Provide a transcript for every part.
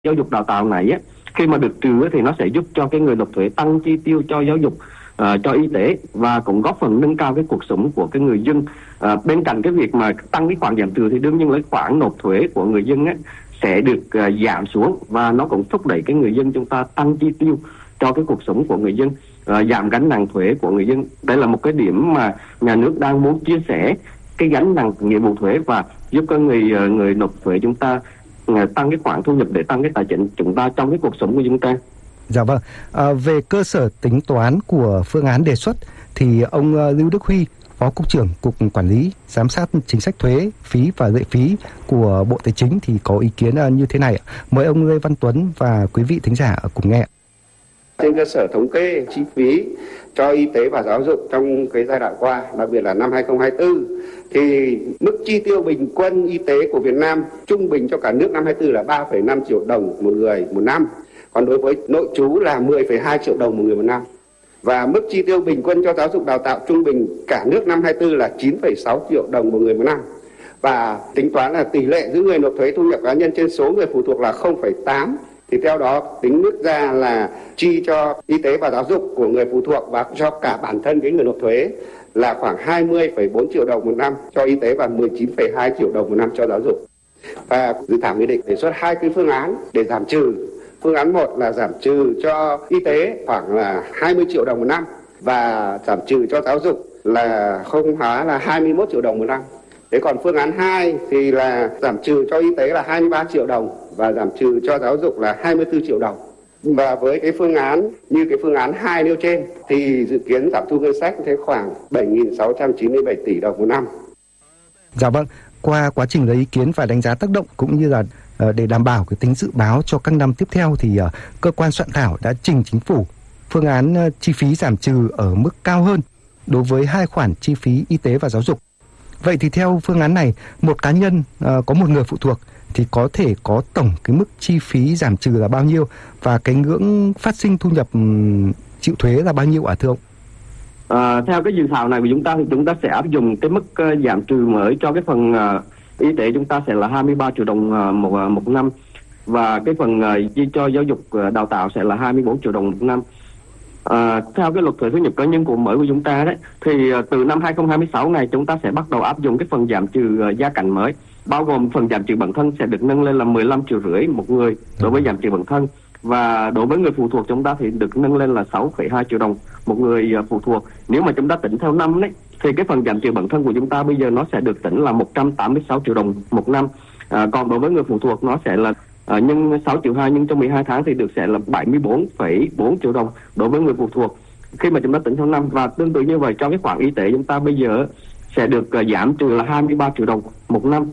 giáo dục đào tạo này á, khi mà được trừ thì nó sẽ giúp cho cái người nộp thuế tăng chi tiêu cho giáo dục, cho y tế, và cũng góp phần nâng cao cái cuộc sống của cái người dân. Bên cạnh cái việc mà tăng cái khoản giảm trừ thì đương nhiên lấy khoản nộp thuế của người dân á sẽ được giảm xuống, và nó cũng thúc đẩy cái người dân chúng ta tăng chi tiêu cho cái cuộc sống của người dân, giảm gánh nặng thuế của người dân. Đây là một cái điểm mà nhà nước đang muốn chia sẻ cái gánh nặng nghĩa vụ thuế và giúp cho người nộp thuế chúng ta tăng cái khoản thu nhập để tăng cái tài chính chúng ta trong cái cuộc sống của chúng ta. Dạ vâng. Về cơ sở tính toán của phương án đề xuất thì ông Lưu Đức Huy, Phó Cục trưởng Cục Quản lý Giám sát Chính sách Thuế, Phí và Lệ phí của Bộ Tài chính thì có ý kiến như thế này. Mời ông Lê Văn Tuấn và quý vị thính giả cùng nghe. Trên cơ sở thống kê chi phí cho y tế và giáo dục trong cái giai đoạn qua, đặc biệt là năm 2024, thì mức chi tiêu bình quân y tế của Việt Nam trung bình cho cả nước năm 2024 là 3,5 triệu đồng một người một năm. Còn đối với nội trú là 10,2 triệu đồng một người một năm. Và mức chi tiêu bình quân cho giáo dục đào tạo trung bình cả nước năm 2024 là 9,6 triệu đồng một người một năm. Và tính toán là tỷ lệ giữa người nộp thuế thu nhập cá nhân trên số người phụ thuộc là 0,8. Thì theo đó tính mức ra là chi cho y tế và giáo dục của người phụ thuộc và cho cả bản thân cái người nộp thuế là khoảng 20,4 triệu đồng một năm cho y tế và 19,2 triệu đồng một năm cho giáo dục. Và dự thảo nghị định đề xuất hai cái phương án để giảm trừ. Phương án 1 là giảm trừ cho y tế khoảng là 20 triệu đồng một năm và giảm trừ cho giáo dục là không hóa là 21 triệu đồng một năm. Thế còn phương án 2 thì là giảm trừ cho y tế là 23 triệu đồng và giảm trừ cho giáo dục là 24 triệu đồng. Và với cái phương án như cái phương án 2 nêu trên thì dự kiến giảm thu ngân sách thế khoảng 7.697 tỷ đồng một năm. Dạ vâng, qua quá trình lấy ý kiến và đánh giá tác động cũng như là để đảm bảo cái tính dự báo cho các năm tiếp theo thì cơ quan soạn thảo đã trình chính phủ phương án chi phí giảm trừ ở mức cao hơn đối với hai khoản chi phí y tế và giáo dục. Vậy thì theo phương án này, một cá nhân có một người phụ thuộc thì có thể có tổng cái mức chi phí giảm trừ là bao nhiêu và cái ngưỡng phát sinh thu nhập chịu thuế là bao nhiêu ạ thưa ông? Theo cái dự thảo này của chúng ta thì chúng ta sẽ áp dụng cái mức giảm trừ mới cho cái phần y tế chúng ta sẽ là 23 triệu đồng một năm, và cái phần chi cho giáo dục đào tạo sẽ là 24 triệu đồng một năm. Theo cái luật thuế thu nhập cá nhân của mới của chúng ta đấy thì từ năm 2026 này chúng ta sẽ bắt đầu áp dụng cái phần giảm trừ gia cảnh mới, bao gồm phần giảm trừ bản thân sẽ được nâng lên là 15,5 triệu một người đối với giảm trừ bản thân, và đối với người phụ thuộc chúng ta thì được nâng lên là 6,2 triệu đồng một người phụ thuộc. Nếu mà chúng ta tính theo năm đấy thì cái phần giảm trừ bản thân của chúng ta bây giờ nó sẽ được tính là 186 triệu đồng một năm. Còn đối với người phụ thuộc nó sẽ là nhân 6,2 triệu nhân cho 12 tháng thì được sẽ là 74,4 triệu đồng đối với người phụ thuộc khi mà chúng ta tính theo năm. Và tương tự như vậy cho cái khoản y tế chúng ta bây giờ sẽ được giảm trừ là 23 triệu đồng một năm,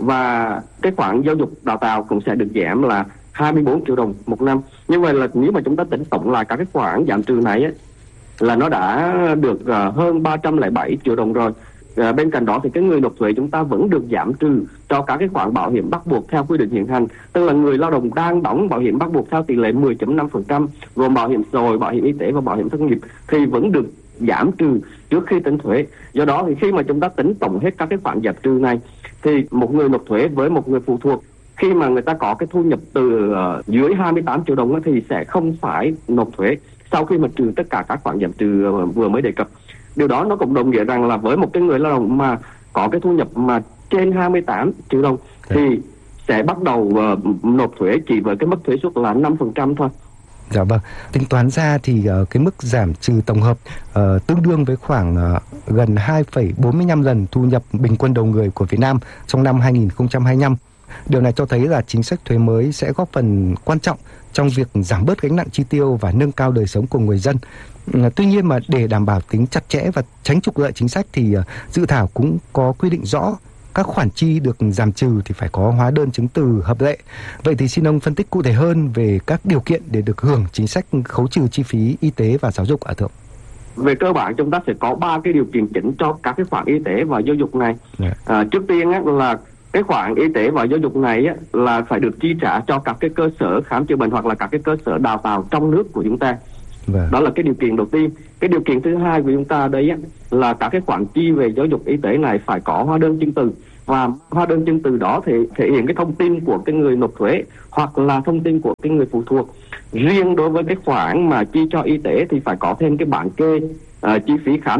và cái khoản giáo dục đào tạo cũng sẽ được giảm là 24 triệu đồng một năm. Như vậy là nếu mà chúng ta tính tổng lại các cái khoản giảm trừ này ấy, là nó đã được hơn 307 triệu đồng rồi. Bên cạnh đó thì cái người nộp thuế chúng ta vẫn được giảm trừ cho các cái khoản bảo hiểm bắt buộc theo quy định hiện hành, tức là người lao động đang đóng bảo hiểm bắt buộc theo tỷ lệ 10,5% gồm bảo hiểm xã hội, bảo hiểm y tế và bảo hiểm thất nghiệp thì vẫn được giảm trừ trước khi tính thuế. Do đó thì khi mà chúng ta tính tổng hết các cái khoản giảm trừ này thì một người nộp thuế với một người phụ thuộc khi mà người ta có cái thu nhập từ dưới 28 triệu đồng thì sẽ không phải nộp thuế sau khi mà trừ tất cả các khoản giảm trừ vừa mới đề cập. Điều đó nó cũng đồng nghĩa rằng là với một cái người lao động mà có cái thu nhập mà trên 28 triệu đồng thì sẽ bắt đầu nộp thuế chỉ với cái mức thuế suất là 5% thôi. Dạ vâng, tính toán ra thì cái mức giảm trừ tổng hợp tương đương với khoảng gần 2,45 lần thu nhập bình quân đầu người của Việt Nam trong năm 2025. Điều này cho thấy là chính sách thuế mới sẽ góp phần quan trọng trong việc giảm bớt gánh nặng chi tiêu và nâng cao đời sống của người dân. Tuy nhiên mà để đảm bảo tính chặt chẽ và tránh trục lợi chính sách thì dự thảo cũng có quy định rõ các khoản chi được giảm trừ thì phải có hóa đơn chứng từ hợp lệ. Vậy thì xin ông phân tích cụ thể hơn về các điều kiện để được hưởng chính sách khấu trừ chi phí y tế và giáo dục ạ thưa ông? Về cơ bản chúng ta sẽ có 3 cái điều kiện chính cho các cái khoản y tế và giáo dục này. Trước tiên là cái khoản y tế và giáo dục này là phải được chi trả cho các cái cơ sở khám chữa bệnh hoặc là các cái cơ sở đào tạo trong nước của chúng ta. Đó là cái điều kiện đầu tiên. Cái điều kiện thứ hai của chúng ta đây là các cái khoản chi về giáo dục y tế này phải có hóa đơn chứng từ. và hóa đơn chứng từ đó thể hiện cái thông tin của cái người nộp thuế hoặc là thông tin của cái người phụ thuộc. Riêng đối với cái khoản mà chi cho y tế thì phải có thêm cái bảng kê chi phí khám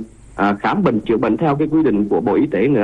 bệnh chữa bệnh theo cái quy định của Bộ Y tế nữa.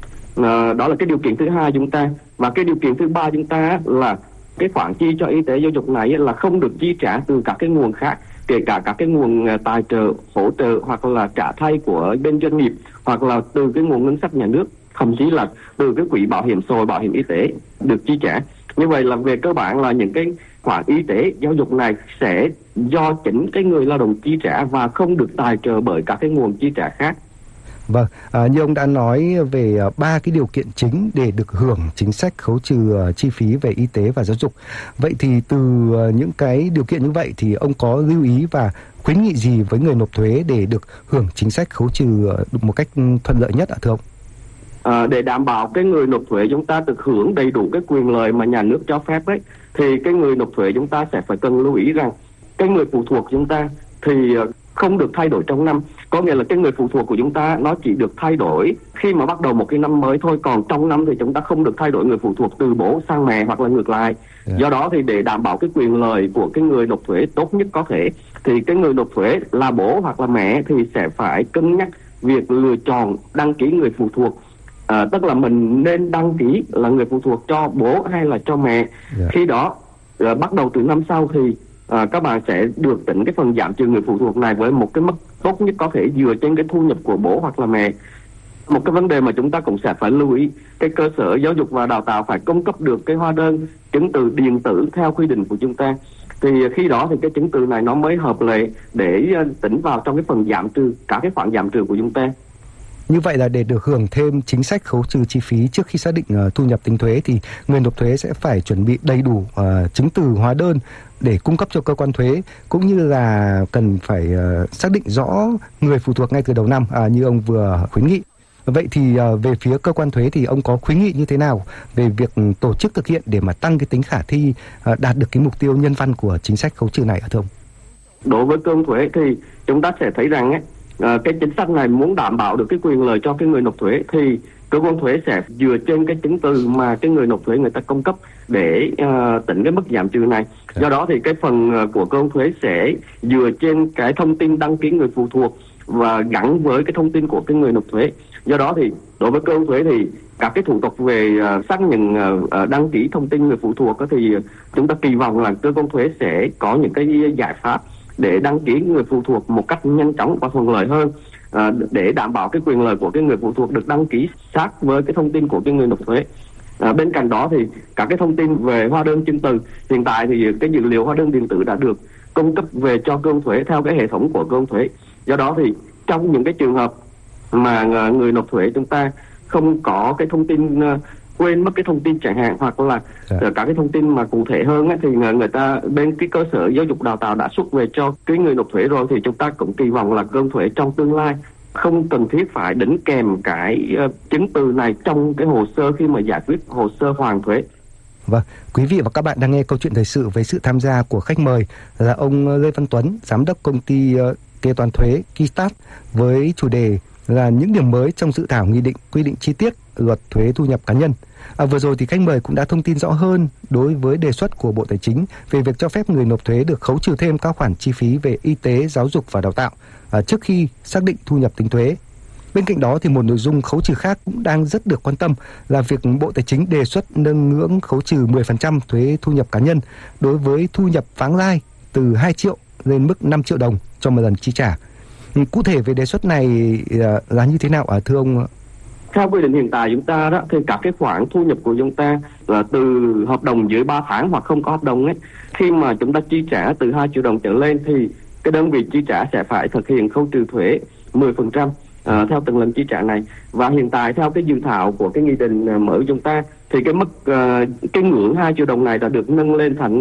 Đó là cái điều kiện thứ hai chúng ta. Và cái điều kiện thứ ba chúng ta là cái khoản chi cho y tế giáo dục này là không được chi trả từ các cái nguồn khác, kể cả các cái nguồn tài trợ, hỗ trợ hoặc là trả thay của bên doanh nghiệp, hoặc là từ cái nguồn ngân sách nhà nước, thậm chí là từ cái quỹ bảo hiểm xã hội, bảo hiểm y tế được chi trả. Như vậy là về cơ bản là những cái khoản y tế giáo dục này sẽ do chính cái người lao động chi trả và không được tài trợ bởi các cái nguồn chi trả khác. Vâng, như ông đã nói về 3 cái điều kiện chính để được hưởng chính sách khấu trừ chi phí về y tế và giáo dục. Vậy thì từ những cái điều kiện như vậy thì ông có lưu ý và khuyến nghị gì với người nộp thuế để được hưởng chính sách khấu trừ một cách thuận lợi nhất ạ thưa ông? Để đảm bảo cái người nộp thuế chúng ta được hưởng đầy đủ cái quyền lợi mà nhà nước cho phép ấy, thì cái người nộp thuế chúng ta sẽ phải cần lưu ý rằng cái người phụ thuộc chúng ta thì không được thay đổi trong năm. Có nghĩa là cái người phụ thuộc của chúng ta nó chỉ được thay đổi khi mà bắt đầu một cái năm mới thôi, còn trong năm thì chúng ta không được thay đổi người phụ thuộc từ bố sang mẹ hoặc là ngược lại. Do đó thì để đảm bảo cái quyền lợi của cái người nộp thuế tốt nhất có thể, thì cái người nộp thuế là bố hoặc là mẹ thì sẽ phải cân nhắc việc lựa chọn đăng ký người phụ thuộc. Tức là mình nên đăng ký là người phụ thuộc cho bố hay là cho mẹ. Khi đó bắt đầu từ năm sau thì các bạn sẽ được tính cái phần giảm trừ người phụ thuộc này với một cái mức tốt nhất có thể dựa trên cái thu nhập của bố hoặc là mẹ. Một cái vấn đề mà chúng ta cũng sẽ phải lưu ý, cái cơ sở giáo dục và đào tạo phải cung cấp được cái hóa đơn chứng từ điện tử theo quy định của chúng ta. Thì khi đó thì cái chứng từ này nó mới hợp lệ để tính vào trong cái phần giảm trừ, cả cái khoản giảm trừ của chúng ta. Như vậy là để được hưởng thêm chính sách khấu trừ chi phí trước khi xác định thu nhập tính thuế thì người nộp thuế sẽ phải chuẩn bị đầy đủ chứng từ hóa đơn để cung cấp cho cơ quan thuế, cũng như là cần phải xác định rõ người phụ thuộc ngay từ đầu năm như ông vừa khuyến nghị. Vậy thì về phía cơ quan thuế thì ông có khuyến nghị như thế nào về việc tổ chức thực hiện để mà tăng cái tính khả thi đạt được cái mục tiêu nhân văn của chính sách khấu trừ này hả thưa ông? Đối với cơ quan thuế thì chúng ta sẽ thấy rằng cái chính sách này muốn đảm bảo được cái quyền lợi cho cái người nộp thuế thì cơ quan thuế sẽ dựa trên cái chứng từ mà cái người nộp thuế người ta cung cấp để tính cái mức giảm trừ này. Do đó thì cái phần của cơ quan thuế sẽ dựa trên cái thông tin đăng ký người phụ thuộc và gắn với cái thông tin của cái người nộp thuế. Do đó thì đối với cơ quan thuế thì các cái thủ tục về xác nhận đăng ký thông tin người phụ thuộc thì chúng ta kỳ vọng là cơ quan thuế sẽ có những cái giải pháp để đăng ký người phụ thuộc một cách nhanh chóng và thuận lợi hơn, để đảm bảo cái quyền lợi của cái người phụ thuộc được đăng ký sát với cái thông tin của cái người nộp thuế. Bên cạnh đó thì các cái thông tin về hóa đơn chứng từ, hiện tại thì cái dữ liệu hóa đơn điện tử đã được cung cấp về cho cơ quan thuế theo cái hệ thống của cơ quan thuế. Do đó thì trong những cái trường hợp mà người nộp thuế chúng ta không có cái thông tin, quên mất cái thông tin chẳng hạn, hoặc là cả cái thông tin mà cụ thể hơn thì người ta bên cái cơ sở giáo dục đào tạo đã xuất về cho cái người nộp thuế rồi, thì chúng ta cũng kỳ vọng là cơ quan thuế trong tương lai không cần thiết phải đính kèm cái chứng từ này trong cái hồ sơ khi mà giải quyết hồ sơ hoàn thuế. Vâng, quý vị và các bạn đang nghe câu chuyện thời sự với sự tham gia của khách mời là ông Lê Văn Tuấn, giám đốc công ty kế toán thuế Keystart, với chủ đề là những điểm mới trong dự thảo nghị định quy định chi tiết luật thuế thu nhập cá nhân. Vừa rồi thì khách mời cũng đã thông tin rõ hơn đối với đề xuất của Bộ Tài chính về việc cho phép người nộp thuế được khấu trừ thêm các khoản chi phí về y tế, giáo dục và đào tạo trước khi xác định thu nhập tính thuế. Bên cạnh đó thì một nội dung khấu trừ khác cũng đang rất được quan tâm là việc Bộ Tài chính đề xuất nâng ngưỡng khấu trừ 10% thuế thu nhập cá nhân đối với thu nhập vãng lai từ 2 triệu lên mức 5 triệu đồng cho một lần chi trả. Cụ thể về đề xuất này là như thế nào thưa ông? Theo quy định hiện tại chúng ta đó thì các cái khoản thu nhập của chúng ta là từ hợp đồng dưới 3 tháng hoặc không có hợp đồng ấy, khi mà chúng ta chi trả từ 2 triệu đồng trở lên thì cái đơn vị chi trả sẽ phải thực hiện khấu trừ thuế 10% theo từng lần chi trả này. Và hiện tại theo cái dự thảo của cái nghị định mới của chúng ta thì cái mức cái ngưỡng 2 triệu đồng này đã được nâng lên thành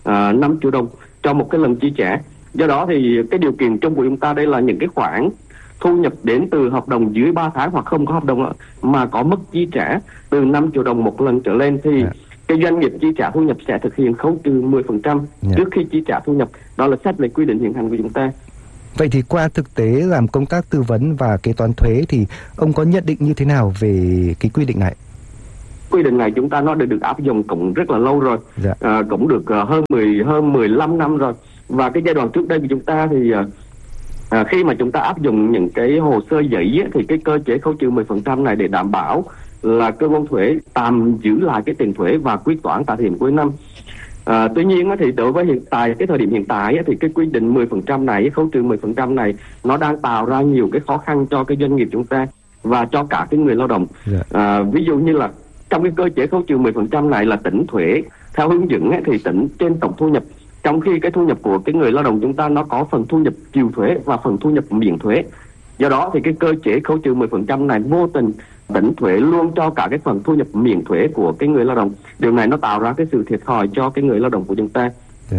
5 triệu đồng cho một cái lần chi trả. Do đó thì cái điều kiện chung của chúng ta đây là những cái khoản thu nhập đến từ hợp đồng dưới 3 tháng hoặc không có hợp đồng mà có mức chi trả từ 5 triệu đồng một lần trở lên thì cái doanh nghiệp chi trả thu nhập sẽ thực hiện khấu trừ 10% trước khi chi trả thu nhập. Đó là xét về quy định hiện hành của chúng ta. Vậy thì qua thực tế làm công tác tư vấn và kế toán thuế thì ông có nhận định như thế nào về cái quy định này? Quy định này chúng ta nó được áp dụng cũng rất là lâu rồi, cũng được hơn 15 năm rồi. Và cái giai đoạn trước đây của chúng ta thì khi mà chúng ta áp dụng những cái hồ sơ giấy thì cái cơ chế khấu trừ 10% này để đảm bảo là cơ quan thuế tạm giữ lại cái tiền thuế và quyết toán tại thời điểm cuối năm. Tuy nhiên thì đối với cái thời điểm hiện tại thì cái quy định 10% này, khấu trừ 10% này nó đang tạo ra nhiều cái khó khăn cho cái doanh nghiệp chúng ta và cho cả cái người lao động. Ví dụ như là trong cái cơ chế khấu trừ 10% này là tính thuế theo hướng dẫn thì tính trên tổng thu nhập, trong khi cái thu nhập của cái người lao động chúng ta nó có phần thu nhập chịu thuế và phần thu nhập miễn thuế. Do đó thì cái cơ chế khấu trừ 10% này vô tình tính thuế luôn cho cả cái phần thu nhập miễn thuế của cái người lao động. Điều này nó tạo ra cái sự thiệt thòi cho cái người lao động của chúng ta.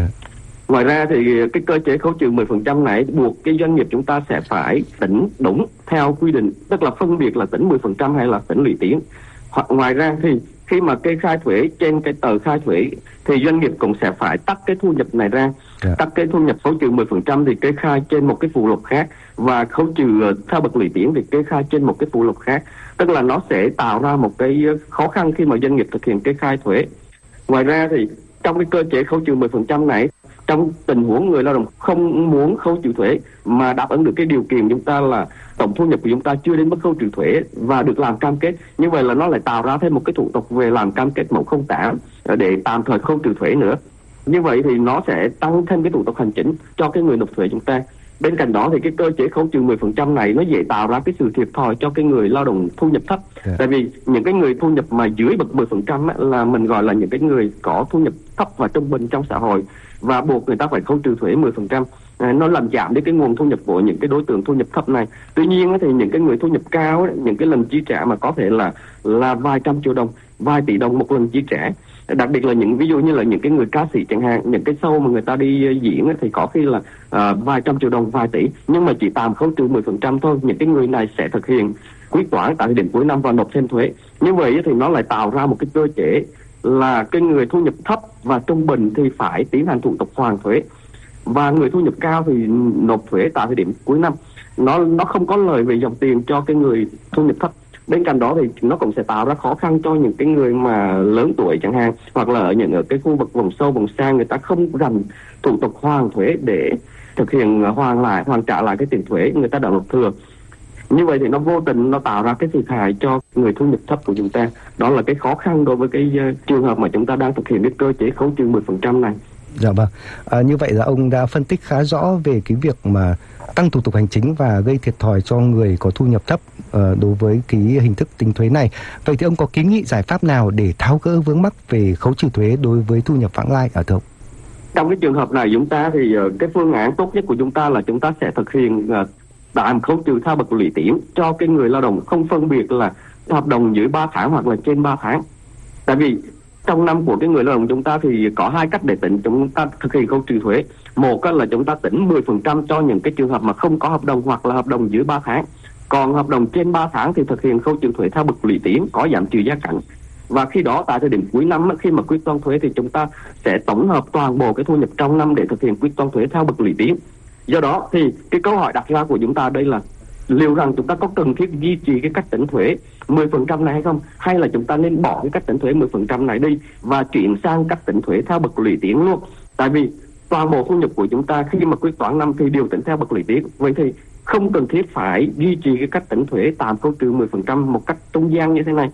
Ngoài ra thì cái cơ chế khấu trừ 10% này buộc cái doanh nghiệp chúng ta sẽ phải tính đúng theo quy định, tức là phân biệt là tính 10% hay là tính lũy tiến. Hoặc ngoài ra thì khi mà kê khai thuế trên cái tờ khai thuế thì doanh nghiệp cũng sẽ phải tách cái thu nhập này ra, tách cái thu nhập khấu trừ 10% thì kê khai trên một cái phụ lục khác, và khấu trừ theo bậc lũy tiến thì kê khai trên một cái phụ lục khác. Tức là nó sẽ tạo ra một cái khó khăn khi mà doanh nghiệp thực hiện kê khai thuế. Ngoài ra thì trong cái cơ chế khấu trừ 10% này, trong tình huống người lao động không muốn khấu trừ thuế mà đáp ứng được cái điều kiện chúng ta là tổng thu nhập của chúng ta chưa đến mức khấu trừ thuế và được làm cam kết, như vậy là nó lại tạo ra thêm một cái thủ tục về làm cam kết mẫu 08 để tạm thời khấu trừ thuế nữa. Như vậy thì nó sẽ tăng thêm cái thủ tục hành chính cho cái người nộp thuế chúng ta. Bên cạnh đó thì cái cơ chế khấu trừ 10% này nó dễ tạo ra cái sự thiệt thòi cho cái người lao động thu nhập thấp. Tại vì những cái người thu nhập mà dưới bậc 10% là mình gọi là những cái người có thu nhập thấp và trung bình trong xã hội, và buộc người ta phải khấu trừ thuế 10%. Nó làm giảm đến cái nguồn thu nhập của những cái đối tượng thu nhập thấp này. Tuy nhiên thì những cái người thu nhập cao, những cái lần chi trả mà có thể là vài trăm triệu đồng, vài tỷ đồng một lần chi trả. Đặc biệt là ví dụ như là những cái người ca sĩ chẳng hạn, những cái show mà người ta đi diễn thì có khi là vài trăm triệu đồng, vài tỷ, nhưng mà chỉ tạm khấu trừ 10% thôi. Những cái người này sẽ thực hiện quyết toán tại thời điểm cuối năm và nộp thêm thuế. Như vậy thì nó lại tạo ra một cái cơ chế là cái người thu nhập thấp và trung bình thì phải tiến hành thủ tục hoàn thuế, và người thu nhập cao thì nộp thuế tại thời điểm cuối năm. Nó không có lợi về dòng tiền cho cái người thu nhập thấp. Bên cạnh đó thì nó cũng sẽ tạo ra khó khăn cho những cái người mà lớn tuổi chẳng hạn, hoặc là ở ở cái khu vực vùng sâu vùng xa, người ta không rành thủ tục hoàn thuế để thực hiện hoàn trả lại cái tiền thuế người ta đã nộp thừa. Như vậy thì nó vô tình nó tạo ra cái thiệt hại cho người thu nhập thấp của chúng ta. Đó là cái khó khăn đối với cái trường hợp mà chúng ta đang thực hiện cái cơ chế khấu trừ 10% này. Dạ vâng. Như vậy là ông đã phân tích khá rõ về cái việc mà tăng thủ tục hành chính và gây thiệt thòi cho người có thu nhập thấp đối với cái hình thức tính thuế này. Vậy thì ông có kiến nghị giải pháp nào để tháo gỡ vướng mắc về khấu trừ thuế đối với thu nhập vãng lai ở thưa ông? Trong cái trường hợp này chúng ta thì cái phương án tốt nhất của chúng ta là chúng ta sẽ thực hiện tạm khấu trừ theo bậc lũy tiến cho cái người lao động, không phân biệt là hợp đồng dưới 3 tháng hoặc là trên 3 tháng. Tại vì trong năm của cái người lao động chúng ta thì có hai cách để tính chúng ta thực hiện khấu trừ thuế. Một là chúng ta tính 10% cho những cái trường hợp mà không có hợp đồng hoặc là hợp đồng dưới 3 tháng. Còn hợp đồng trên 3 tháng thì thực hiện khấu trừ thuế theo bậc lũy tiến có giảm trừ gia cảnh. Và khi đó tại thời điểm cuối năm khi mà quyết toán thuế thì chúng ta sẽ tổng hợp toàn bộ cái thu nhập trong năm để thực hiện quyết toán thuế theo bậc lũy tiến. Do đó thì cái câu hỏi đặt ra của chúng ta đây là liệu rằng chúng ta có cần thiết duy trì cái cách tính thuế 10% này hay không, hay là chúng ta nên bỏ cái cách tính thuế 10% này đi và chuyển sang cách tính thuế theo bậc lũy tiến luôn. Tại vì toàn bộ thu nhập của chúng ta khi mà quyết toán năm thì đều tính theo bậc lũy tiến. Vậy thì không cần thiết phải duy trì cái cách tính thuế tạm khấu trừ 10% một cách trung gian như thế này.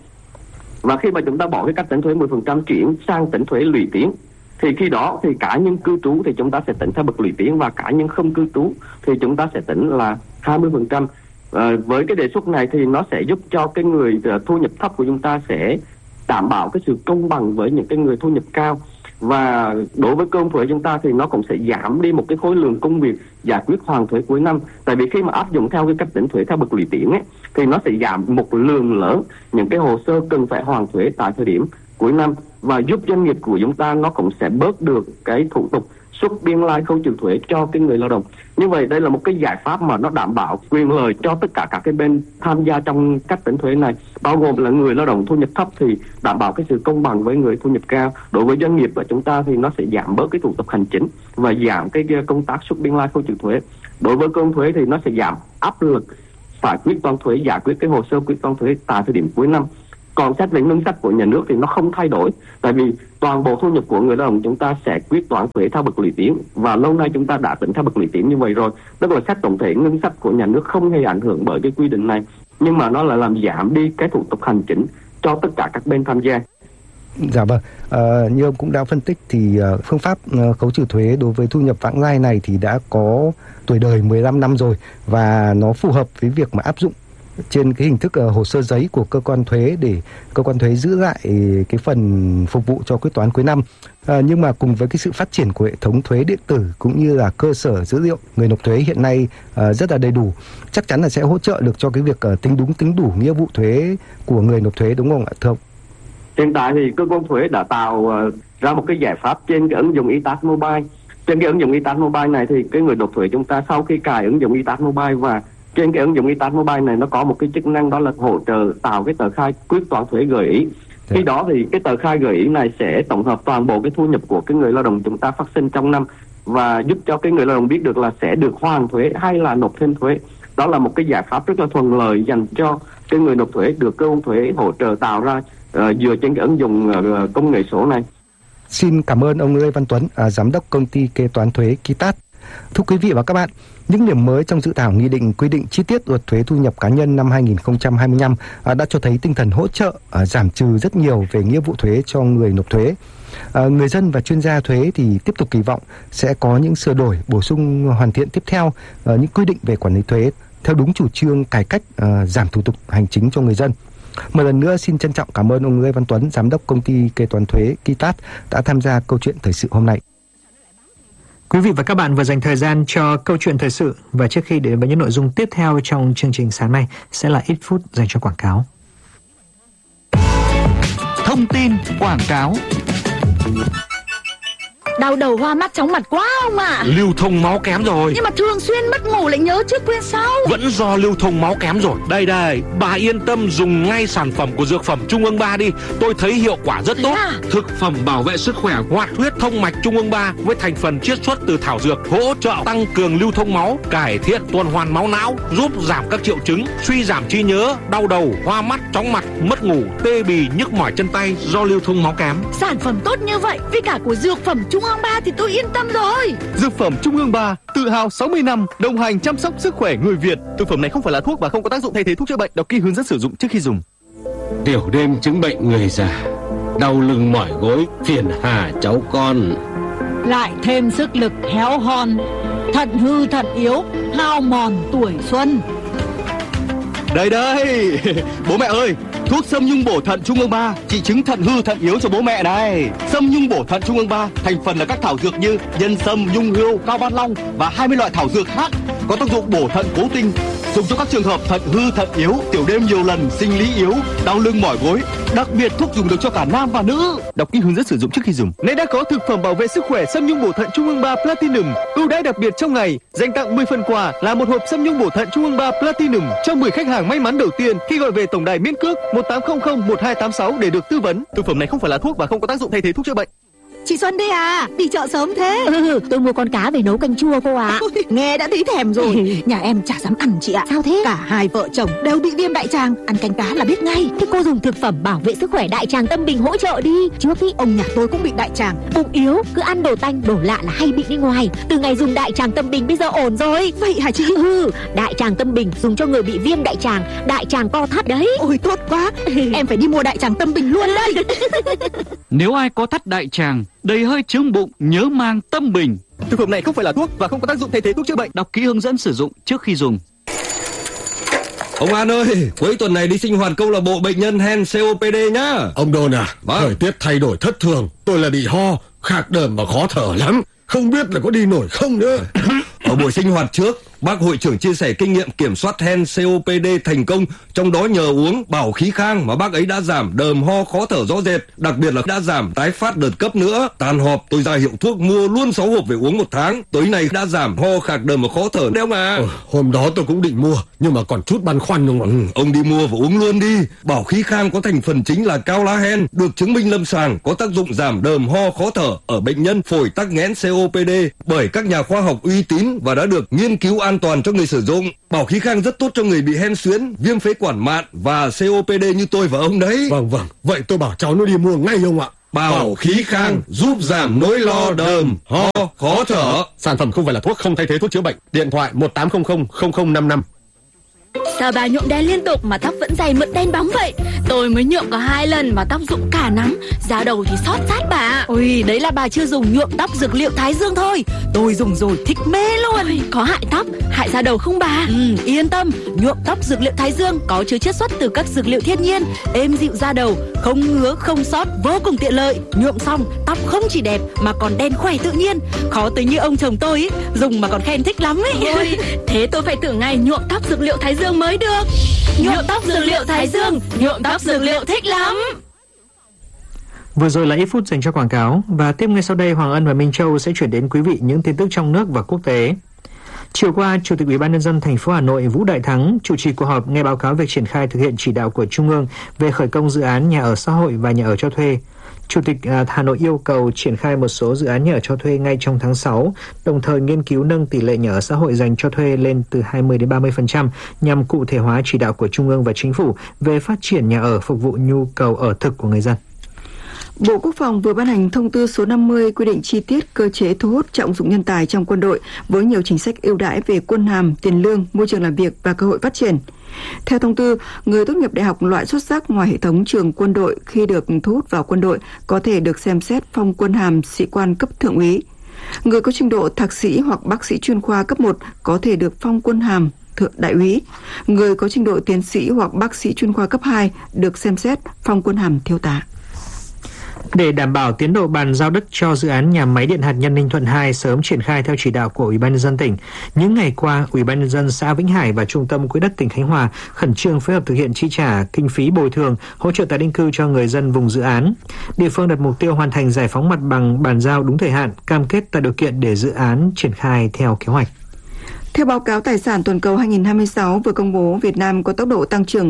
Và khi mà chúng ta bỏ cái cách tính thuế 10% chuyển sang tính thuế lũy tiến thì khi đó thì cá nhân cư trú thì chúng ta sẽ tính theo bậc lũy tiến, và cá nhân không cư trú thì chúng ta sẽ tính là 20%. Với cái đề xuất này thì nó sẽ giúp cho cái người thu nhập thấp của chúng ta sẽ đảm bảo cái sự công bằng với những cái người thu nhập cao. Và đối với cơ quan thuế chúng ta thì nó cũng sẽ giảm đi một cái khối lượng công việc giải quyết hoàn thuế cuối năm. Tại vì khi mà áp dụng theo cái cách tính thuế theo bậc lũy tiến ấy, thì nó sẽ giảm một lượng lớn những cái hồ sơ cần phải hoàn thuế tại thời điểm cuối năm, và giúp doanh nghiệp của chúng ta nó cũng sẽ bớt được cái thủ tục xuất biên lai khấu trừ thuế cho cái người lao động. Như vậy đây là một cái giải pháp mà nó đảm bảo quyền lợi cho tất cả các cái bên tham gia trong cách tính thuế này, bao gồm là người lao động thu nhập thấp thì đảm bảo cái sự công bằng với người thu nhập cao. Đối với doanh nghiệp của chúng ta thì nó sẽ giảm bớt cái thủ tục hành chính và giảm cái công tác xuất biên lai khấu trừ thuế. Đối với cơ quan thuế thì nó sẽ giảm áp lực phải quyết toán thuế, giải quyết cái hồ sơ quyết toán thuế tại thời điểm cuối năm. Còn xét về ngân sách của nhà nước thì nó không thay đổi, tại vì toàn bộ thu nhập của người lao động chúng ta sẽ quyết toán thuế theo bậc lũy tiến, và lâu nay chúng ta đã tính theo bậc lũy tiến như vậy rồi. Tức là xét tổng thể ngân sách của nhà nước không hề ảnh hưởng bởi cái quy định này, nhưng mà nó lại làm giảm đi cái thủ tục hành chính cho tất cả các bên tham gia. Dạ vâng, như ông cũng đã phân tích thì phương pháp khấu trừ thuế đối với thu nhập vãng lai này thì đã có tuổi đời 15 năm rồi, và nó phù hợp với việc mà áp dụng trên cái hình thức hồ sơ giấy của cơ quan thuế để cơ quan thuế giữ lại cái phần phục vụ cho quyết toán cuối năm. Nhưng mà cùng với cái sự phát triển của hệ thống thuế điện tử cũng như là cơ sở dữ liệu người nộp thuế hiện nay rất là đầy đủ, chắc chắn là sẽ hỗ trợ được cho cái việc tính đúng tính đủ nghĩa vụ thuế của người nộp thuế, đúng không ạ thưa ông? Hiện tại thì cơ quan thuế đã tạo ra một cái giải pháp trên cái ứng dụng iTax Mobile. Trên cái ứng dụng iTax Mobile này thì cái người nộp thuế chúng ta sau khi cài ứng dụng iTax Mobile, và trên cái ứng dụng iTax Mobile này nó có một cái chức năng đó là hỗ trợ tạo cái tờ khai quyết toán thuế gợi ý. Khi đó thì cái tờ khai gợi ý này sẽ tổng hợp toàn bộ cái thu nhập của cái người lao động chúng ta phát sinh trong năm, và giúp cho cái người lao động biết được là sẽ được hoàn thuế hay là nộp thêm thuế. Đó là một cái giải pháp rất là thuận lợi dành cho cái người nộp thuế, được cơ quan thuế hỗ trợ tạo ra dựa trên cái ứng dụng công nghệ số này. Xin cảm ơn ông Lê Văn Tuấn, giám đốc công ty kế toán thuế Kitat. Thưa quý vị và các bạn, những điểm mới trong dự thảo nghị định quy định chi tiết luật thuế thu nhập cá nhân năm 2025 đã cho thấy tinh thần hỗ trợ giảm trừ rất nhiều về nghĩa vụ thuế cho người nộp thuế. Người dân và chuyên gia thuế thì tiếp tục kỳ vọng sẽ có những sửa đổi, bổ sung, hoàn thiện tiếp theo những quy định về quản lý thuế theo đúng chủ trương cải cách, giảm thủ tục hành chính cho người dân. Một lần nữa xin trân trọng cảm ơn ông Lê Văn Tuấn, giám đốc công ty kế toán thuế Kitat đã tham gia câu chuyện thời sự hôm nay. Quý vị và các bạn vừa dành thời gian cho câu chuyện thời sự, và trước khi đến với những nội dung tiếp theo trong chương trình sáng nay sẽ là ít phút dành cho quảng cáo. Thông tin quảng cáo. Đau đầu, hoa mắt, chóng mặt quá ông ạ. Lưu thông máu kém rồi. Nhưng mà thường xuyên mất ngủ lại nhớ trước quên sau. Vẫn do lưu thông máu kém rồi. Đây, bà yên tâm dùng ngay sản phẩm của Dược phẩm Trung ương 3 đi. Tôi thấy hiệu quả rất tốt. Thực phẩm bảo vệ sức khỏe hoạt huyết thông mạch Trung ương 3 với thành phần chiết xuất từ thảo dược, hỗ trợ tăng cường lưu thông máu, cải thiện tuần hoàn máu não, giúp giảm các triệu chứng suy giảm trí nhớ, đau đầu, hoa mắt, chóng mặt, mất ngủ, tê bì, nhức mỏi chân tay do lưu thông máu kém. Sản phẩm tốt như vậy với cả của Dược phẩm Trung ương 3 thì tôi yên tâm rồi. Dược phẩm Trung ương 3 tự hào 60 năm đồng hành chăm sóc sức khỏe người Việt. Thực phẩm này không phải là thuốc và không có tác dụng thay thế thuốc chữa bệnh. Đọc kỹ hướng dẫn sử dụng trước khi dùng. Tiểu đêm chứng bệnh người già, đau lưng mỏi gối, phiền hà cháu con. Lại thêm sức lực héo hon, thận hư thận yếu, hao mòn tuổi xuân. Đây, bố mẹ ơi, thuốc Sâm Nhung Bổ Thận Trung ương 3 trị chứng thận hư thận yếu cho bố mẹ này. Sâm Nhung Bổ Thận Trung ương 3 thành phần là các thảo dược như nhân sâm, nhung hươu, cao ban long và 20 loại thảo dược khác có tác dụng bổ thận cố tinh, dùng cho các trường hợp thận hư thận yếu, tiểu đêm nhiều lần, sinh lý yếu, đau lưng mỏi gối. Đặc biệt thuốc dùng được cho cả nam và nữ. Đọc kỹ hướng dẫn sử dụng trước khi dùng. Nay đã có thực phẩm bảo vệ sức khỏe Sâm Nhung Bổ Thận Trung ương 3 Platinum ưu đãi đặc biệt trong ngày, dành tặng 10 phần quà là một hộp Sâm Nhung Bổ Thận Trung ương 3 Platinum cho 10 khách hàng may mắn đầu tiên khi gọi về tổng đài miễn cước 1800 1286 để được tư vấn. Thực phẩm này không phải là thuốc và không có tác dụng thay thế thuốc chữa bệnh. Chị Xuân đây à, đi chợ sớm thế. Tôi mua con cá về nấu canh chua cô ạ. Nghe đã thấy thèm rồi. Nhà em chả dám ăn chị ạ. Sao thế? Cả hai vợ chồng đều bị viêm đại tràng, ăn canh cá là biết ngay. Thế cô dùng thực phẩm bảo vệ sức khỏe đại tràng Tâm Bình hỗ trợ đi. Trước khi ông nhà tôi cũng bị đại tràng, bụng yếu, cứ ăn đồ tanh đồ lạ là hay bị đi ngoài. Từ ngày dùng đại tràng Tâm Bình bây giờ ổn rồi. Vậy hả chị? Đại tràng Tâm Bình dùng cho người bị viêm đại tràng, đại tràng co thắt đấy. Ôi tốt quá. Em phải đi mua đại tràng Tâm Bình luôn đây. Nếu ai có thắt đại tràng, đầy hơi chướng bụng, nhớ mang Tâm Bình. Thực phẩm này không phải là thuốc và không có tác dụng thay thế thuốc chữa bệnh. Đọc kỹ hướng dẫn sử dụng trước khi dùng. Ông An ơi, cuối tuần này đi sinh hoạt câu lạc bộ bệnh nhân hen COPD nhá. Ông Đôn à, vâng. Thời tiết thay đổi thất thường, tôi là bị ho, khạc đờm và khó thở lắm. Không biết là có đi nổi không nữa. Ở buổi sinh hoạt trước, bác hội trưởng chia sẻ kinh nghiệm kiểm soát hen COPD thành công, trong đó nhờ uống bảo khí khang mà bác ấy đã giảm đờm ho khó thở rõ rệt, đặc biệt là đã giảm tái phát đợt cấp nữa. Tan họp tôi ra hiệu thuốc mua luôn 6 hộp về uống 1 tháng. Tới nay đã giảm ho khạc đờm và khó thở đấy ông à. Hôm đó tôi cũng định mua nhưng mà còn chút băn khoăn đúng không? Ông đi mua và uống luôn đi. Bảo khí khang có thành phần chính là cao lá hen, được chứng minh lâm sàng có tác dụng giảm đờm ho khó thở ở bệnh nhân phổi tắc nghẽn COPD bởi các nhà khoa học uy tín và đã được nghiên cứu an toàn cho người sử dụng. Bảo khí khang rất tốt cho người bị hen suyễn, viêm phế quản mạn và COPD như tôi và ông đấy. Vâng, vậy tôi bảo cháu nó đi mua ngay ông ạ. Bảo khí khang giúp giảm nỗi lo đờm, ho, khó thở. Sản phẩm không phải là thuốc, không thay thế thuốc chữa bệnh. Điện thoại 1800 0055. Sao bà nhuộm đen liên tục mà tóc vẫn dày mượt đen bóng vậy? Tôi mới nhuộm có 2 lần mà tóc rụng cả nắng, da đầu thì xót rát bà. Ôi, đấy là bà chưa dùng nhuộm tóc dược liệu Thái Dương thôi. Tôi dùng rồi thích mê luôn. Ôi, có hại tóc, hại da đầu không bà? Yên tâm, nhuộm tóc dược liệu Thái Dương có chứa chiết xuất từ các dược liệu thiên nhiên, êm dịu da đầu, không ngứa không xót, vô cùng tiện lợi. Nhuộm xong tóc không chỉ đẹp mà còn đen khỏe tự nhiên. Khó tới như ông chồng tôi ấy, dùng mà còn khen thích lắm ấy. Ôi, thế tôi phải thử ngay nhuộm tóc dược liệu Thái Dương mới được. Nhuộm tóc dược liệu Thái Dương, nhuộm tóc dược liệu thích lắm. Vừa rồi là ít phút dành cho quảng cáo, và tiếp ngay sau đây Hoàng Ân và Minh Châu sẽ chuyển đến quý vị những tin tức trong nước và quốc tế. Chiều qua, Chủ tịch Ủy ban nhân dân thành phố Hà Nội Vũ Đại Thắng chủ trì cuộc họp nghe báo cáo việc triển khai thực hiện chỉ đạo của Trung ương về khởi công dự án nhà ở xã hội và nhà ở cho thuê. Chủ tịch Hà Nội yêu cầu triển khai một số dự án nhà ở cho thuê ngay trong tháng 6, đồng thời nghiên cứu nâng tỷ lệ nhà ở xã hội dành cho thuê lên từ 20 đến 30% nhằm cụ thể hóa chỉ đạo của Trung ương và Chính phủ về phát triển nhà ở phục vụ nhu cầu ở thực của người dân. Bộ Quốc phòng vừa ban hành thông tư số 50 quy định chi tiết cơ chế thu hút trọng dụng nhân tài trong quân đội với nhiều chính sách ưu đãi về quân hàm, tiền lương, môi trường làm việc và cơ hội phát triển. Theo thông tư, người tốt nghiệp đại học loại xuất sắc ngoài hệ thống trường quân đội khi được thu hút vào quân đội có thể được xem xét phong quân hàm sĩ quan cấp thượng úy. Người có trình độ thạc sĩ hoặc bác sĩ chuyên khoa cấp 1 có thể được phong quân hàm thượng đại úy. Người có trình độ tiến sĩ hoặc bác sĩ chuyên khoa cấp 2 được xem xét phong quân hàm thiếu tá. Để đảm bảo tiến độ bàn giao đất cho dự án nhà máy điện hạt nhân Ninh Thuận 2 sớm triển khai theo chỉ đạo của Ủy ban nhân dân tỉnh, những ngày qua, Ủy ban nhân dân xã Vĩnh Hải và Trung tâm Quỹ đất tỉnh Khánh Hòa khẩn trương phối hợp thực hiện chi trả kinh phí bồi thường, hỗ trợ tái định cư cho người dân vùng dự án. Địa phương đặt mục tiêu hoàn thành giải phóng mặt bằng bàn giao đúng thời hạn, cam kết tạo điều kiện để dự án triển khai theo kế hoạch. Theo báo cáo tài sản toàn cầu 2026 vừa công bố, Việt Nam có tốc độ tăng trưởng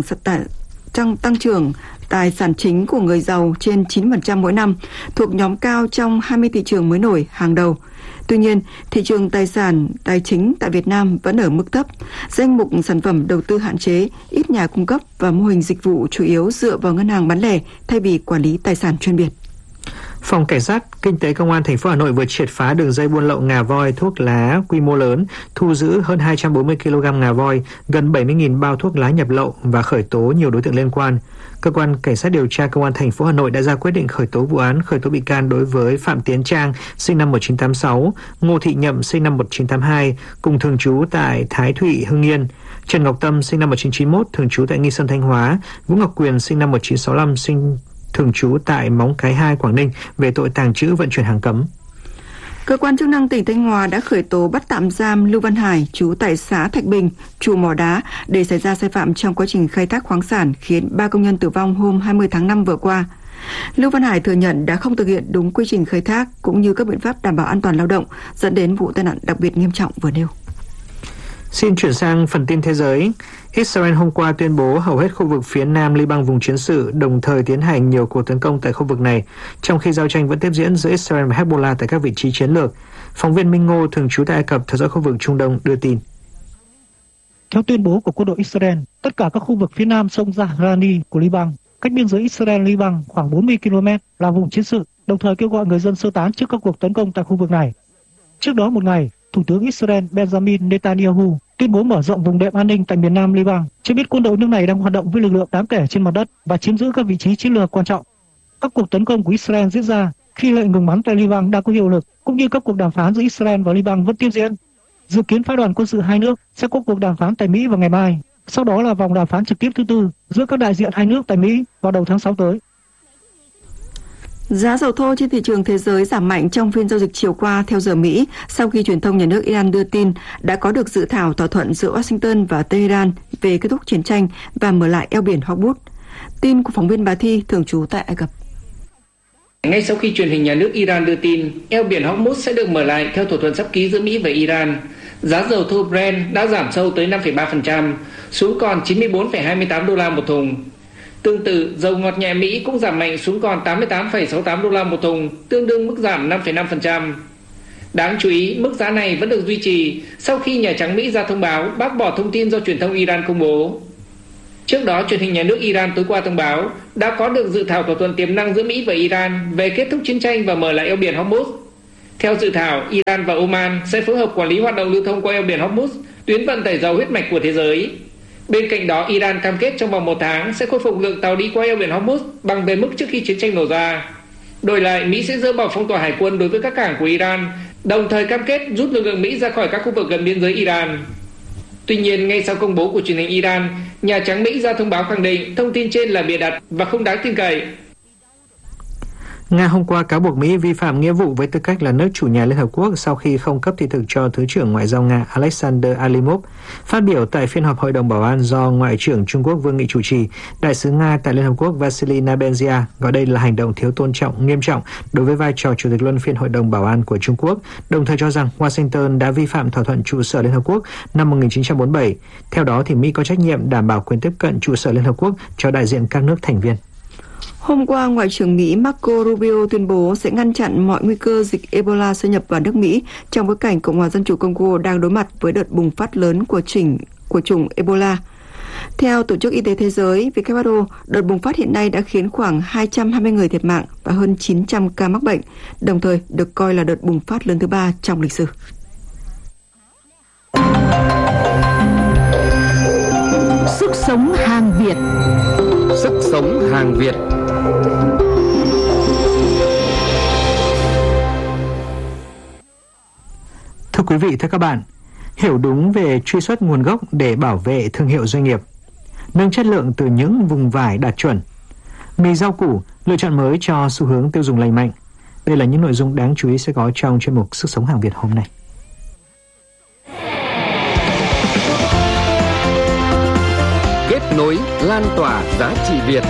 tài sản chính của người giàu trên 9% mỗi năm, thuộc nhóm cao trong 20 thị trường mới nổi hàng đầu. Tuy nhiên, thị trường tài chính tại Việt Nam vẫn ở mức thấp, danh mục sản phẩm đầu tư hạn chế, ít nhà cung cấp và mô hình dịch vụ chủ yếu dựa vào ngân hàng bán lẻ thay vì quản lý tài sản chuyên biệt. Phòng Cảnh sát Kinh tế Công an thành phố Hà Nội vừa triệt phá đường dây buôn lậu ngà voi thuốc lá quy mô lớn, thu giữ hơn 240 kg ngà voi, gần 70.000 bao thuốc lá nhập lậu và khởi tố nhiều đối tượng liên quan. Cơ quan Cảnh sát điều tra Công an thành phố Hà Nội đã ra quyết định khởi tố vụ án, khởi tố bị can đối với Phạm Tiến Trang, sinh năm 1986, Ngô Thị Nhậm, sinh năm 1982, cùng thường trú tại Thái Thụy, Hưng Yên, Trần Ngọc Tâm, sinh năm 1991, thường trú tại Nghi Sơn, Thanh Hóa, Vũ Ngọc Quyền, sinh năm 1965, thường trú tại Móng Cái 2, Quảng Ninh về tội tàng trữ vận chuyển hàng cấm. Cơ quan chức năng tỉnh Thanh Hóa đã khởi tố bắt tạm giam Lưu Văn Hải, trú tại xã Thạch Bình, chủ mỏ đá để xảy ra sai phạm trong quá trình khai thác khoáng sản khiến 3 công nhân tử vong hôm 20 tháng 5 vừa qua. Lưu Văn Hải thừa nhận đã không thực hiện đúng quy trình khai thác cũng như các biện pháp đảm bảo an toàn lao động, dẫn đến vụ tai nạn đặc biệt nghiêm trọng vừa nêu. Xin chuyển sang phần tin thế giới. Israel hôm qua tuyên bố hầu hết khu vực phía nam Liban vùng chiến sự, đồng thời tiến hành nhiều cuộc tấn công tại khu vực này, trong khi giao tranh vẫn tiếp diễn giữa Israel và Hezbollah tại các vị trí chiến lược. Phóng viên Minh Ngô thường trú tại Ai Cập theo dõi khu vực Trung Đông đưa tin. Theo tuyên bố của quân đội Israel, tất cả các khu vực phía nam sông Zahrani của Liban, cách biên giới Israel-Liban khoảng 40 km là vùng chiến sự, đồng thời kêu gọi người dân sơ tán trước các cuộc tấn công tại khu vực này. Trước đó một ngày, Thủ tướng Israel Benjamin Netanyahu tuyên bố mở rộng vùng đệm an ninh tại miền nam Liban, cho biết quân đội nước này đang hoạt động với lực lượng đáng kể trên mặt đất và chiếm giữ các vị trí chiến lược quan trọng. Các cuộc tấn công của Israel diễn ra khi lệnh ngừng bắn tại Liban đang có hiệu lực, cũng như các cuộc đàm phán giữa Israel và Liban vẫn tiếp diễn. Dự kiến phái đoàn quân sự hai nước sẽ có cuộc đàm phán tại Mỹ vào ngày mai, sau đó là vòng đàm phán trực tiếp thứ tư giữa các đại diện hai nước tại Mỹ vào đầu tháng 6 tới. Giá dầu thô trên thị trường thế giới giảm mạnh trong phiên giao dịch chiều qua theo giờ Mỹ sau khi truyền thông nhà nước Iran đưa tin đã có được dự thảo thỏa thuận giữa Washington và Tehran về kết thúc chiến tranh và mở lại eo biển Hormuz. Tin của phóng viên Bà Thi thường trú tại Ai Cập. Ngay sau khi truyền hình nhà nước Iran đưa tin eo biển Hormuz sẽ được mở lại theo thỏa thuận sắp ký giữa Mỹ và Iran, giá dầu thô Brent đã giảm sâu tới 5,3%, xuống còn 94,28 đô la một thùng. Tương tự, dầu ngọt nhẹ Mỹ cũng giảm mạnh xuống còn 88,68 đô la một thùng, tương đương mức giảm 5,5%. Đáng chú ý, mức giá này vẫn được duy trì sau khi Nhà Trắng Mỹ ra thông báo bác bỏ thông tin do truyền thông Iran công bố. Trước đó, truyền hình nhà nước Iran tối qua thông báo đã có được dự thảo thỏa thuận tiềm năng giữa Mỹ và Iran về kết thúc chiến tranh và mở lại eo biển Hormuz. Theo dự thảo, Iran và Oman sẽ phối hợp quản lý hoạt động lưu thông qua eo biển Hormuz, tuyến vận tải dầu huyết mạch của thế giới. Bên cạnh đó, Iran cam kết trong vòng 1 tháng sẽ khôi phục lượng tàu đi qua eo biển Hormuz bằng về mức trước khi chiến tranh nổ ra. Đổi lại, Mỹ sẽ dỡ bỏ phong tỏa hải quân đối với các cảng của Iran, đồng thời cam kết rút lực lượng Mỹ ra khỏi các khu vực gần biên giới Iran. Tuy nhiên, ngay sau công bố của truyền hình Iran, Nhà Trắng Mỹ ra thông báo khẳng định thông tin trên là bịa đặt và không đáng tin cậy. Nga hôm qua cáo buộc Mỹ vi phạm nghĩa vụ với tư cách là nước chủ nhà Liên Hợp Quốc sau khi không cấp thị thực cho Thứ trưởng Ngoại giao Nga Alexander Alimov. Phát biểu tại phiên họp Hội đồng Bảo an do Ngoại trưởng Trung Quốc Vương Nghị chủ trì, Đại sứ Nga tại Liên Hợp Quốc Vasily Nebenzia gọi đây là hành động thiếu tôn trọng nghiêm trọng đối với vai trò Chủ tịch luân phiên Hội đồng Bảo an của Trung Quốc, đồng thời cho rằng Washington đã vi phạm thỏa thuận trụ sở Liên Hợp Quốc năm 1947. Theo đó, thì Mỹ có trách nhiệm đảm bảo quyền tiếp cận trụ sở Liên Hợp Quốc cho đại diện các nước thành viên. Hôm qua, Ngoại trưởng Mỹ Marco Rubio tuyên bố sẽ ngăn chặn mọi nguy cơ dịch Ebola xâm nhập vào nước Mỹ trong bối cảnh Cộng hòa Dân chủ Congo đang đối mặt với đợt bùng phát lớn của chủng Ebola. Theo Tổ chức Y tế Thế giới WHO, đợt bùng phát hiện nay đã khiến khoảng 220 người thiệt mạng và hơn 900 ca mắc bệnh, đồng thời được coi là đợt bùng phát lớn thứ 3 trong lịch sử. Sức sống hàng Việt. Sức sống hàng Việt. Thưa quý vị, thưa các bạn, hiểu đúng về truy xuất nguồn gốc để bảo vệ thương hiệu doanh nghiệp, nâng chất lượng từ những vùng vải đạt chuẩn, mì rau củ, lựa chọn mới cho xu hướng tiêu dùng lành mạnh. Đây là những nội dung đáng chú ý sẽ có trong chuyên mục Sức sống hàng Việt hôm nay. Kết nối, lan tỏa giá trị Việt.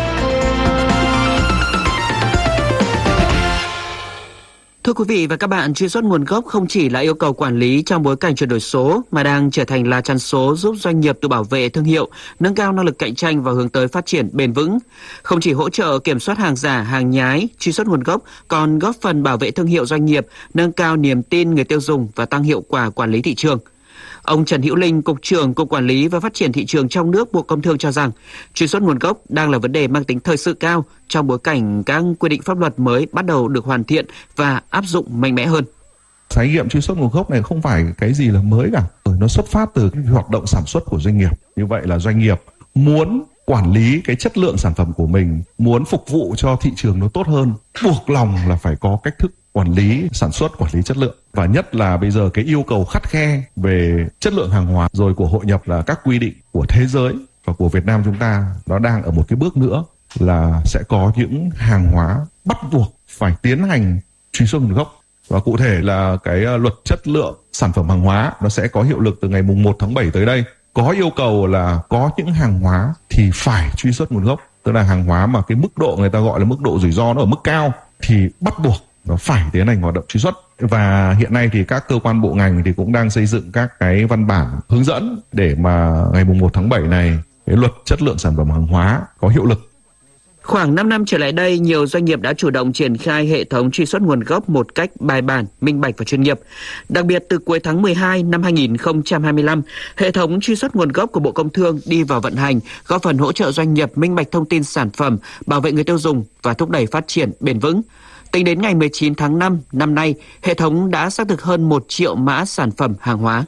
Thưa quý vị và các bạn, truy xuất nguồn gốc không chỉ là yêu cầu quản lý trong bối cảnh chuyển đổi số mà đang trở thành lá chắn số giúp doanh nghiệp tự bảo vệ thương hiệu, nâng cao năng lực cạnh tranh và hướng tới phát triển bền vững. Không chỉ hỗ trợ kiểm soát hàng giả, hàng nhái, truy xuất nguồn gốc, còn góp phần bảo vệ thương hiệu doanh nghiệp, nâng cao niềm tin người tiêu dùng và tăng hiệu quả quản lý thị trường. Ông Trần Hữu Linh, Cục trưởng Cục Quản lý và Phát triển Thị trường trong nước Bộ Công Thương cho rằng, truy xuất nguồn gốc đang là vấn đề mang tính thời sự cao trong bối cảnh các quy định pháp luật mới bắt đầu được hoàn thiện và áp dụng mạnh mẽ hơn. Khái niệm truy xuất nguồn gốc này không phải cái gì là mới cả, nó xuất phát từ cái hoạt động sản xuất của doanh nghiệp. Như vậy là doanh nghiệp muốn quản lý cái chất lượng sản phẩm của mình, muốn phục vụ cho thị trường nó tốt hơn, buộc lòng là phải có cách thức quản lý sản xuất, quản lý chất lượng. Và nhất là bây giờ cái yêu cầu khắt khe về chất lượng hàng hóa rồi của hội nhập là các quy định của thế giới và của Việt Nam chúng ta nó đang ở một cái bước nữa là sẽ có những hàng hóa bắt buộc phải tiến hành truy xuất nguồn gốc. Và cụ thể là cái luật chất lượng sản phẩm hàng hóa nó sẽ có hiệu lực từ ngày 1 tháng 7 tới đây. Có yêu cầu là có những hàng hóa thì phải truy xuất nguồn gốc, tức là hàng hóa mà cái mức độ người ta gọi là mức độ rủi ro nó ở mức cao thì bắt buộc nó phải tiến hành hoạt động truy xuất. Và hiện nay thì các cơ quan bộ ngành thì cũng đang xây dựng các cái văn bản hướng dẫn để mà ngày 1 tháng 7 này cái luật chất lượng sản phẩm hàng hóa có hiệu lực. Khoảng 5 năm trở lại đây, nhiều doanh nghiệp đã chủ động triển khai hệ thống truy xuất nguồn gốc một cách bài bản, minh bạch và chuyên nghiệp. Đặc biệt từ cuối tháng 12 năm 2025, hệ thống truy xuất nguồn gốc của Bộ Công Thương đi vào vận hành, góp phần hỗ trợ doanh nghiệp minh bạch thông tin sản phẩm, bảo vệ người tiêu dùng và thúc đẩy phát triển bền vững. Tính đến ngày 19 tháng 5 năm nay, hệ thống đã xác thực hơn 1 triệu mã sản phẩm hàng hóa.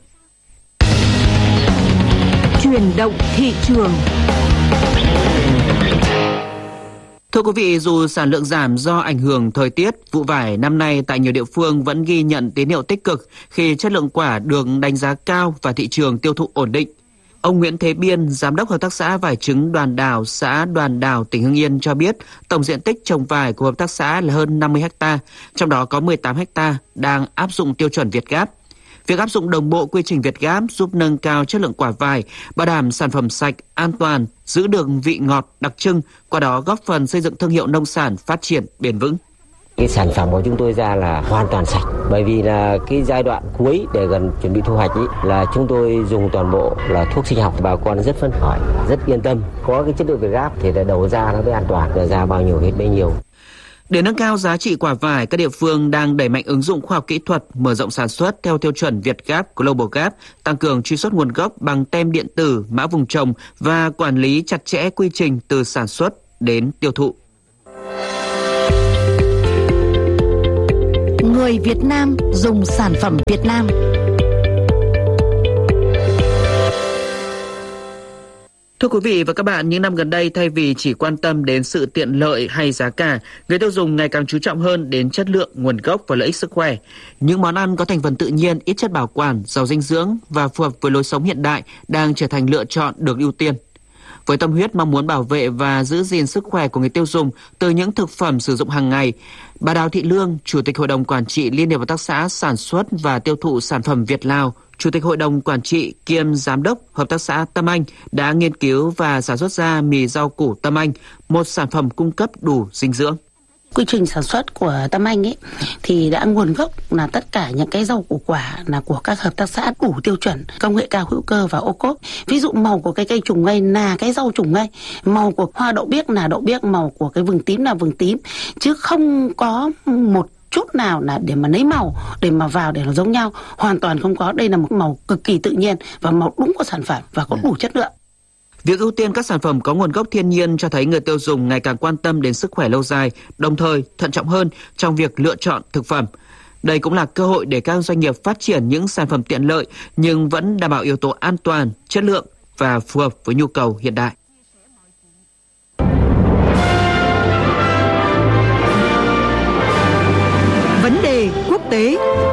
Chuyển động thị trường. Thưa quý vị, dù sản lượng giảm do ảnh hưởng thời tiết, vụ vải năm nay tại nhiều địa phương vẫn ghi nhận tín hiệu tích cực khi chất lượng quả được đánh giá cao và thị trường tiêu thụ ổn định. Ông Nguyễn Thế Biên, Giám đốc Hợp tác xã Vải trứng Đoàn Đào, xã Đoàn Đào, tỉnh Hưng Yên cho biết tổng diện tích trồng vải của hợp tác xã là hơn 50 ha, trong đó có 18 ha đang áp dụng tiêu chuẩn Việt Gáp. Việc áp dụng đồng bộ quy trình Việt Gáp giúp nâng cao chất lượng quả vải, bảo đảm sản phẩm sạch, an toàn, giữ được vị ngọt đặc trưng, qua đó góp phần xây dựng thương hiệu nông sản phát triển bền vững. Cái sản phẩm của chúng tôi ra là hoàn toàn sạch, bởi vì là cái giai đoạn cuối để gần chuẩn bị thu hoạch ý, là chúng tôi dùng toàn bộ là thuốc sinh học, bà con rất phấn khởi, rất yên tâm. Có cái chất lượng Việt Gáp thì là đầu ra nó mới an toàn, ra bao nhiêu hết bấy nhiêu. Để nâng cao giá trị quả vải, các địa phương đang đẩy mạnh ứng dụng khoa học kỹ thuật, mở rộng sản xuất theo tiêu chuẩn Việt Gap, Global Gap, tăng cường truy xuất nguồn gốc bằng tem điện tử, mã vùng trồng và quản lý chặt chẽ quy trình từ sản xuất đến tiêu thụ. Người Việt Nam dùng sản phẩm Việt Nam. Thưa quý vị và các bạn, những năm gần đây thay vì chỉ quan tâm đến sự tiện lợi hay giá cả, người tiêu dùng ngày càng chú trọng hơn đến chất lượng, nguồn gốc và lợi ích sức khỏe. Những món ăn có thành phần tự nhiên, ít chất bảo quản, giàu dinh dưỡng và phù hợp với lối sống hiện đại đang trở thành lựa chọn được ưu tiên. Với tâm huyết mong muốn bảo vệ và giữ gìn sức khỏe của người tiêu dùng từ những thực phẩm sử dụng hàng ngày, bà Đào Thị Lương, Chủ tịch Hội đồng Quản trị Liên hiệp Hợp tác xã Sản xuất và Tiêu thụ Sản phẩm Việt Lào, Chủ tịch Hội đồng Quản trị kiêm Giám đốc Hợp tác xã Tâm Anh đã nghiên cứu và sản xuất ra mì rau củ Tâm Anh, một sản phẩm cung cấp đủ dinh dưỡng. Quy trình sản xuất của Tâm Anh ấy thì đã nguồn gốc là tất cả những cái rau củ quả là của các hợp tác xã đủ tiêu chuẩn công nghệ cao, hữu cơ và ô cốp. Ví dụ màu của cái cây trùng ngây là cái rau trùng ngây, màu của hoa đậu biếc là đậu biếc, màu của cái vừng tím là vừng tím, chứ không có một chút nào là để mà lấy màu để mà vào để nó giống nhau, hoàn toàn không có. Đây là một màu cực kỳ tự nhiên và màu đúng của sản phẩm và có đủ chất lượng. Việc ưu tiên các sản phẩm có nguồn gốc thiên nhiên cho thấy người tiêu dùng ngày càng quan tâm đến sức khỏe lâu dài, đồng thời thận trọng hơn trong việc lựa chọn thực phẩm. Đây cũng là cơ hội để các doanh nghiệp phát triển những sản phẩm tiện lợi nhưng vẫn đảm bảo yếu tố an toàn, chất lượng và phù hợp với nhu cầu hiện đại. Vấn đề quốc tế.